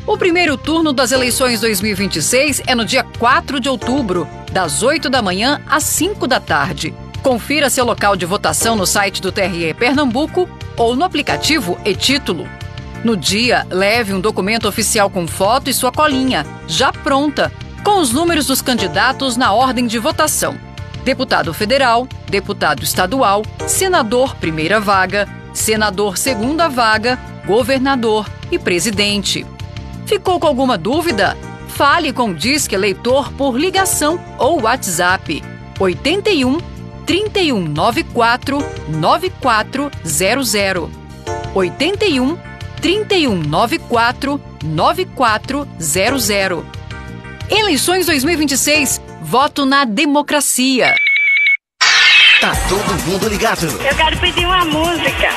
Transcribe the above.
O primeiro turno das eleições 2026 é no dia 4 de outubro, das 8 da manhã às 5 da tarde. Confira seu local de votação no site do TRE Pernambuco ou no aplicativo e-Título. No dia, leve um documento oficial com foto e sua colinha, já pronta, com os números dos candidatos na ordem de votação. Deputado federal, deputado estadual, senador primeira vaga, senador segunda vaga, governador e presidente. Ficou com alguma dúvida? Fale com o Disque Eleitor por ligação ou WhatsApp 81 3194 9400. 81 3194 9400. Eleições 2026. Voto na democracia. Tá todo mundo ligado. Eu quero pedir uma música.